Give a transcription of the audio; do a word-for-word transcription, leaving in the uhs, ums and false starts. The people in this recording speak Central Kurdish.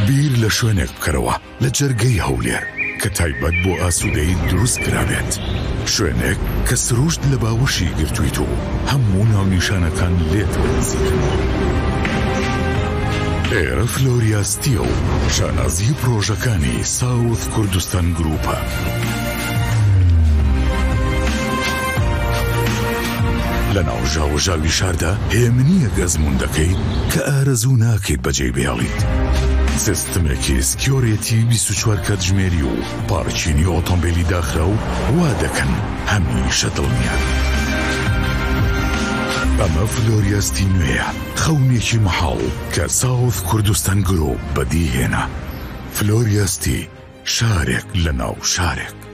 بیر لە شوێنێک بکەرەوە لە جەرگەی هەولێر کە تایبەت بۆ ئاسوودەی دروست کرابێت، شوێنێک کە سروشت لە باوەشی گرتوویت و هەموو ناونیشانەکان لێت بنزیکن. ئێرە فلۆریاستیە و شانازی پرۆژەکانی ساوت کوردستان گروپە. لە ناو ژاوەژاوی شاردا هێمنیە گەزموندەکەی کە ئارەزوو ناکەیت بەجێ بێڵیت. سیستمێکی سکیۆرێتی بیست و چوار کاتژمێری و پارچینی ئۆتۆمبیلی داخرا و وا دەکەن هەمیشە دڵنیان. ئەمە فلۆریاستی نوێیە، خەونێکی مەحاڵ کە ساوت کوردستان گرۆپ بەدیهێنا. فلۆریاستی، شارێک لە ناو شارێک.